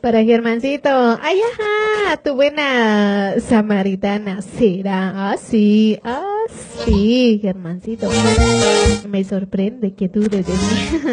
Para Germancito. Ay, ajá, tu buena samaritana será. Sí, Germancito. Me sorprende que dudes de mí.